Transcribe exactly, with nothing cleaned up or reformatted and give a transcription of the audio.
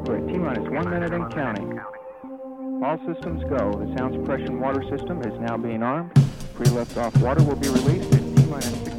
We're at T-minus one minute and counting. All systems go. The sound suppression water system is now being armed. Pre-lift off water will be released at T-minus six.